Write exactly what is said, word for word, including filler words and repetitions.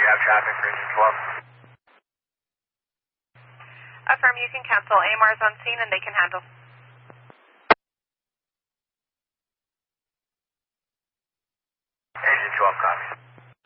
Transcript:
have traffic for Agent twelve? Affirm, you can cancel. A M R is on scene and they can handle. Agent twelve, copy.